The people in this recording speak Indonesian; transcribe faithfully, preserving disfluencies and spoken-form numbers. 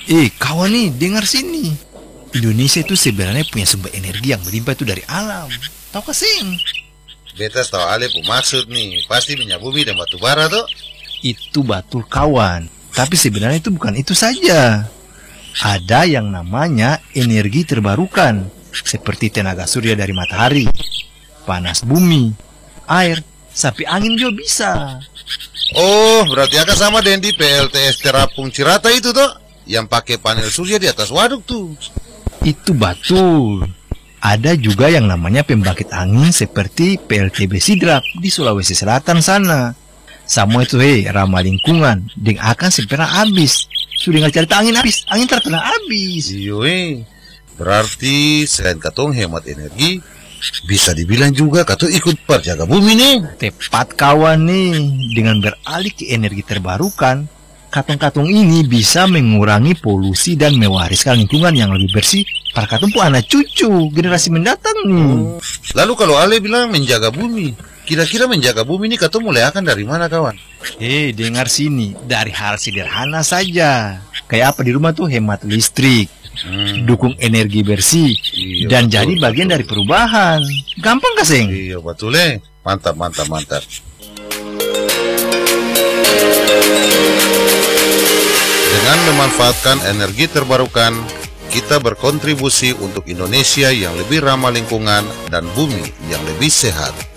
Eh, kawan nih, dengar sini. Indonesia itu sebenarnya punya sumber energi yang berlimpah itu dari alam. Tahu kasing? Beta tahu ale pu maksud nih, pasti minyak bumi dan batu bara tuh. Itu betul kawan. Tapi sebenarnya itu bukan itu saja. Ada yang namanya energi terbarukan, seperti tenaga surya dari matahari, panas bumi, air, sampai angin juga bisa. Oh, berarti akan sama dengan di P L T S Terapung Cirata itu tuh, yang pakai panel surya di atas waduk tuh. Itu betul. Ada juga yang namanya pembangkit angin seperti P L T B Sidrap di Sulawesi Selatan sana. Semua itu hei, ramah lingkungan, dan akan segera habis. Sudah nggak cerita angin habis, angin terkena habis. Iyo eh, berarti selain katong hemat energi, bisa dibilang juga katong ikut perjaga bumi nih. Tepat kawan nih, dengan beralih ke energi terbarukan, katong-katong ini bisa mengurangi polusi dan mewariskan lingkungan yang lebih bersih para katong pun anak cucu generasi mendatang nih. Oh. Lalu kalau Ale bilang menjaga bumi, kira-kira menjaga bumi ini katong mulai akan dari mana kawan? Hei, dengar sini, dari hal sederhana saja. Kayak apa di rumah tuh hemat listrik, hmm. dukung energi bersih, iya, dan betul, jadi bagian betul. dari perubahan. Gampang kasing? Iya betul eh, mantap mantap mantap. Dengan memanfaatkan energi terbarukan, kita berkontribusi untuk Indonesia yang lebih ramah lingkungan dan bumi yang lebih sehat.